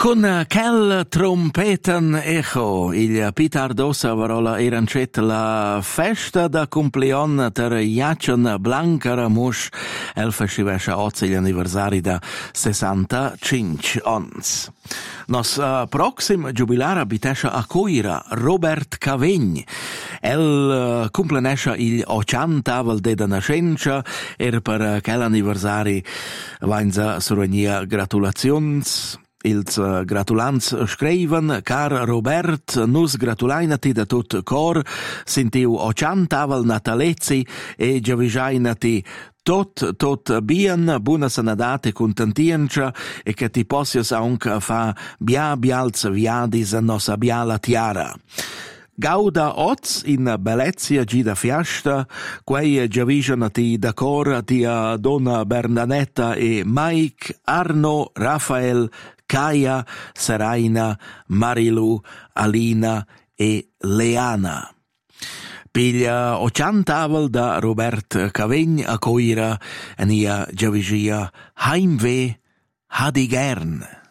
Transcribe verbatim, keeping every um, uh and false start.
Con quel trompeten echo, il pitardosa varola erancet la festa da compleon ter Jacen Blanca Ramush, el festivesha oggi l'anniversari da sessantacinque ons. Nos uh, proxim jubilar abitesha a Coira Robert Cavegn. El uh, cumplenesha il ottanta de da nascenza er per uh, quell'anniversari vainza survenia gratulazions. Ils uh, gratulants scriven, car Robert, nus gratulainati da tut cor, sentiu occiantavel natalezzi e giavisainati tot, tot bien, buona sanadate contentienza e che ti possias aunc fa bia bialz viadis a nosa biala tiara. Gauda oz in bellezia gida fiasta, quei giavisanati da cor tia Donna Bernadetta e Mike, Arno, Rafael, Kaia, Seraina, Marilu, Alina e Leana. Piglia occiantavel da Robert Cavegn a Coira en ia giavigia Heimweh Hadigern.